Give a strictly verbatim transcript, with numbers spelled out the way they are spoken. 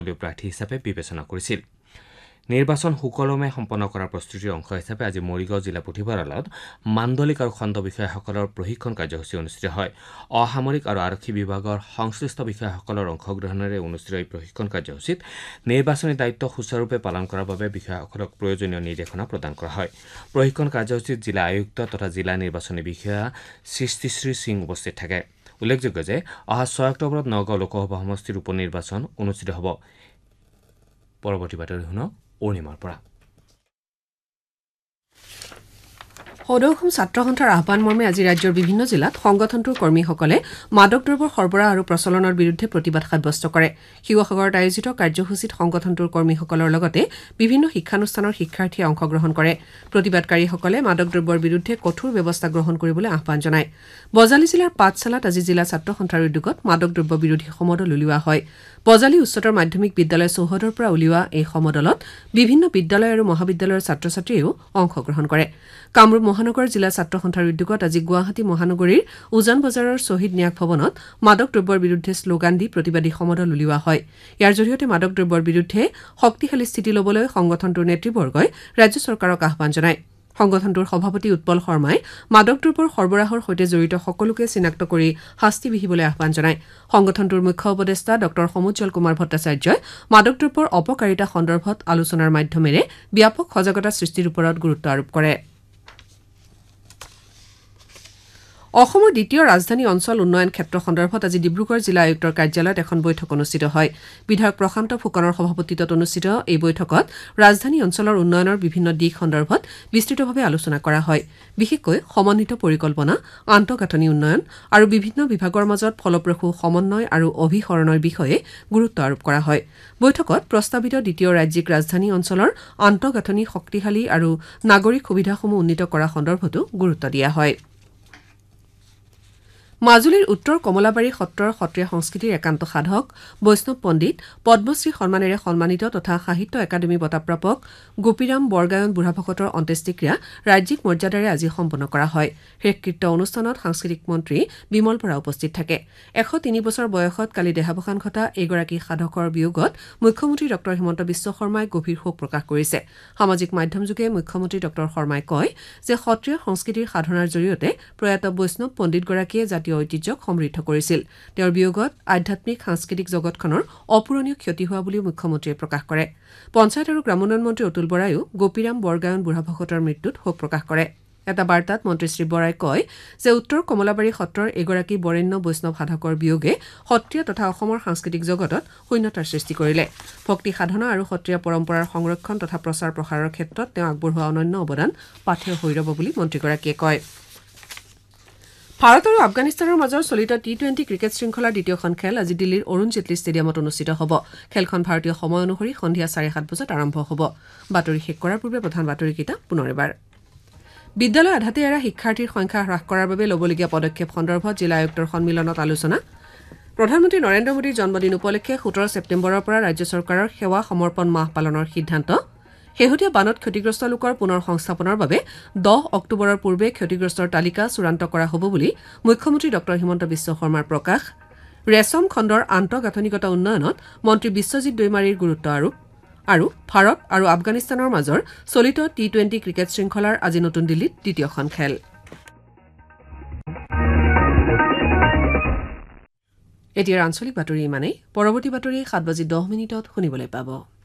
প্ৰাৰ্থী হিচাপে বিবেচনা কৰিছিল। নিৰ্বাচন সুকলমে সম্পন্ন কৰাৰ প্ৰস্তুতিৰ অংশ হিচাপে আজি মৰিগাঁও জিলা পুথিভঁৰালত মাণ্ডলিক আৰু খণ্ড বিষয়াসকলৰ প্ৰশিক্ষণ কাৰ্যসূচী অনুষ্ঠিত হয়। অসামৰিক আৰু আৰক্ষী বিভাগৰ সংশ্লিষ্ট বিষয়াসকলৰ অংশগ্ৰহণেৰে অনুষ্ঠিত এই প্ৰশিক্ষণ কাৰ্যসূচীত নিৰ্বাচনী দায়িত্ব সুচাৰুৰূপে পালন কৰাৰ বাবে বিষয়াসকলক প্ৰয়োজনীয় নিৰ্দেশনা প্ৰদান কৰা হয়। প্ৰশিক্ষণ কাৰ্যসূচীত জিলা আয়ুক্ত তথা জিলা নিৰ্বাচনী বিষয়া সৃষ্টিশ্ৰী সিং উপস্থিত থাকে। উল্লেখযোগ্য যে অহা ছয় অক্টোবৰত নগাঁও লোকসভা সমষ্টিৰ উপ নিৰ্বাচন অনুষ্ঠিত হ'ব। পৰৱৰ্তী বাতৰি শুনক অৰুণিমাৰ পৰা। সদৌ অসম ছাত্ৰ সন্থাৰ আহ্বান মৰ্মে আজি ৰাজ্যৰ বিভিন্ন জিলাত সংগঠনটোৰ কৰ্মীসকলে মাদক দ্ৰব্যৰ সৰবৰাহ আৰু প্ৰচলনৰ বিৰুদ্ধে প্ৰতিবাদ সাব্যস্ত কৰে। শিৱসাগৰত আয়োজিত কাৰ্যসূচীত সংগঠনটোৰ কৰ্মীসকলৰ লগতে বিভিন্ন শিক্ষানুষ্ঠানৰ শিক্ষাৰ্থীয়ে অংশগ্ৰহণ কৰে। প্ৰতিবাদকাৰীসকলে মাদক দ্ৰব্যৰ বিৰুদ্ধে কঠোৰ ব্যৱস্থা গ্ৰহণ কৰিবলৈ আহ্বান জনায়। বজালী জিলাৰ পাঠশালাত আজি জিলা ছাত্ৰ সন্থাৰ উদ্যোগত মাদক দ্ৰব্য বিৰোধী সমদল উলিওৱা হয়। বজালী উচ্চতৰ মাধ্যমিক বিদ্যালয় চৌহদৰ পৰা উলিওৱা এই সমদলত বিভিন্ন বিদ্যালয় আৰু মহাবিদ্যালয়ৰ ছাত্ৰ ছাত্ৰীয়েও অংশগ্ৰহণ কৰে। কামৰূপ মহানগৰ জিলা ছাত্ৰ সন্থাৰ উদ্যোগত আজি গুৱাহাটী মহানগৰীৰ উজান বজাৰৰ শ্বহীদ ন্যাস ভৱনত মাদক দ্ৰব্যৰ বিৰুদ্ধে শ্লোগান দি প্ৰতিবাদী সমদল উলিওৱা হয়। ইয়াৰ জৰিয়তে মাদক দ্ৰব্যৰ বিৰুদ্ধে শক্তিশালী স্থিতি ল'বলৈ সংগঠনটোৰ নেতৃবৰ্গই ৰাজ্য চৰকাৰক আহ্বান জনায়। সংগঠনটোৰ সভাপতি উৎপল শৰ্মাই মাদক দ্ৰব্যৰ সৰবৰাহৰ সৈতে জড়িত সকলোকে চিনাক্ত কৰি শাস্তি বিহিবলৈ আহ্বান জনায়। সংগঠনটোৰ মুখ্য উপদেষ্টা ডঃ সমুজ্জ্বল কুমাৰ ভট্টাচাৰ্যই মাদক দ্ৰব্যৰ অপকাৰিতা সন্দৰ্ভত আলোচনাৰ মাধ্যমেৰে ব্যাপক সজাগতা সৃষ্টিৰ ওপৰত গুৰুত্ব আৰোপ কৰে। অসমৰ দ্বিতীয় ৰাজধানী অঞ্চল উন্নয়ন ক্ষেত্ৰ সন্দৰ্ভত আজি ডিব্ৰুগড় জিলা আয়ুক্তৰ কাৰ্যালয়ত এখন বৈঠক অনুষ্ঠিত হয়। বিধায়ক প্ৰশান্ত ফুকনৰ সভাপতিত্বত অনুষ্ঠিত এই বৈঠকত ৰাজধানী অঞ্চলৰ উন্নয়নৰ বিভিন্ন দিশ সন্দৰ্ভত বিস্তৃতভাৱে আলোচনা কৰা হয়। বিশেষকৈ সমন্বিত পৰিকল্পনা, আন্তঃগাঁথনি উন্নয়ন আৰু বিভিন্ন বিভাগৰ মাজত ফলপ্ৰসূ সমন্বয় আৰু অভিসৰণৰ বিষয়ে গুৰুত্ব আৰোপ কৰা হয়। বৈঠকত প্ৰস্তাৱিত দ্বিতীয় ৰাজ্যিক ৰাজধানী অঞ্চলৰ আন্তঃগাঁথনি শক্তিশালী আৰু নাগৰিক সুবিধাসমূহ উন্নীত কৰা সন্দৰ্ভতো গুৰুত্ব দিয়া হয়। মাজুলীৰ উত্তৰ কমলাবাৰী সত্ৰৰ সত্ৰীয়া সংস্কৃতিৰ একান্ত সাধক বৈষ্ণৱ পণ্ডিত পদ্মশ্ৰী সন্মানেৰে সন্মানিত তথা সাহিত্য একাডেমী বঁটাপ্ৰাপক গোপীৰাম বৰগায়ন বুঢ়াভকতৰ অন্ত্যেষ্টিক্ৰিয়া ৰাজ্যিক মৰ্যাদাৰে আজি সম্পন্ন কৰা হয়। শেষকৃত্য অনুষ্ঠানত সাংস্কৃতিক মন্ত্ৰী বিমল বৰা উপস্থিত থাকে। এশ তিনি বছৰ বয়সত কালি দেহাৱসান ঘটা এইগৰাকী সাধকৰ বিয়োগত মুখ্যমন্ত্ৰী ডঃ হিমন্ত বিশ্ব শৰ্মাই গভীৰ শোক প্ৰকাশ কৰিছে। সামাজিক মাধ্যমযোগে মুখ্যমন্ত্ৰী ডঃ শৰ্মাই কয় যে সত্ৰীয়া সংস্কৃতিৰ সাধনাৰ জৰিয়তে প্ৰয়াত বৈষ্ণৱ পণ্ডিতগৰাকীয়ে জাতীয় ঐতিহ্যক সমৃদ্ধ কৰিছিল। তেওঁৰ বিয়োগত আধ্যাত্মিক সাংস্কৃতিক জগতখনৰ অপূৰণীয় ক্ষতি হোৱা বুলিও মুখ্যমন্ত্ৰীয়ে প্ৰকাশ কৰে। পঞ্চায়ত আৰু গ্ৰামোন্নয়ন মন্ত্ৰী অতুল বৰায়ো গোপীৰাম বৰগায়ন বুঢ়াভকতৰ মৃত্যুত শোক প্ৰকাশ কৰে। এটা বাৰ্তাত মন্ত্ৰী শ্ৰী বৰাই কয় যে উত্তৰ কমলাবাৰী সত্ৰৰ এগৰাকী বৰেণ্য বৈষ্ণৱ সাধকৰ বিয়োগে সত্ৰীয়া তথা অসমৰ সাংস্কৃতিক জগতত শূন্যতাৰ সৃষ্টি কৰিলে। ভক্তি সাধনা আৰু সত্ৰীয়া পৰম্পৰাৰ সংৰক্ষণ তথা প্ৰচাৰ প্ৰসাৰৰ ক্ষেত্ৰত তেওঁ আগবঢ়োৱা অনন্য অৱদান পাথেয় হৈ ৰব বুলি মন্ত্ৰীগৰাকীয়ে কয়। ভাৰত আৰু আফগানিস্তানৰ মাজৰ চলিত টি টুৱেণ্টি ক্ৰিকেট শৃংখলাৰ দ্বিতীয়খন খেল আজি দিল্লীৰ অৰুণ জেটলী ষ্টেডিয়ামত অনুষ্ঠিত হ'ব। খেলখন ভাৰতীয় সময় অনুসৰি সন্ধিয়া চাৰে সাত বজাত আৰম্ভ হ'ব। বাতৰি শেষ কৰাৰ পূৰ্বে প্ৰধান বাতৰিকেইটা পুনৰ এবাৰ। বিদ্যালয় আধাতে এৰা শিক্ষাৰ্থীৰ সংখ্যা হ্ৰাস কৰাৰ বাবে ল'বলগীয়া পদক্ষেপ সন্দৰ্ভত জিলা আয়ুক্তৰ সন্মিলনত আলোচনা। প্ৰধানমন্ত্ৰী নৰেন্দ্ৰ মোদীৰ জন্মদিন উপলক্ষে সোতৰ ছেপ্টেম্বৰৰ পৰা ৰাজ্য চৰকাৰৰ সেৱা সমৰ্পণ মাহ পালনৰ সিদ্ধান্ত। শেহতীয়া বানত ক্ষতিগ্ৰস্ত লোকৰ পুনৰ সংস্থাপনৰ বাবে দহ অক্টোবৰৰ পূৰ্বে ক্ষতিগ্ৰস্তৰ তালিকা চূড়ান্ত কৰা হ'ব বুলি মুখ্যমন্ত্ৰী ডঃ হিমন্ত বিশ্ব শৰ্মাৰ প্ৰকাশ। ৰেচম খণ্ডৰ আন্তঃগাঁথনিগত উন্নয়নত মন্ত্ৰী বিশ্বজিৎ দৈমাৰীৰ গুৰুত্ব আৰোপ। আৰু ভাৰত আৰু আফগানিস্তানৰ মাজৰ চলিত টি টুৱেণ্টি ক্ৰিকেট শৃংখলাৰ আজি নতুন দিল্লীত দ্বিতীয়খন খেল। এতিয়াৰ আঞ্চলিক বাতৰি ইমানেই। পৰৱৰ্তী বাতৰি সাত বাজি দহ মিনিটত শুনিবলৈ পাব।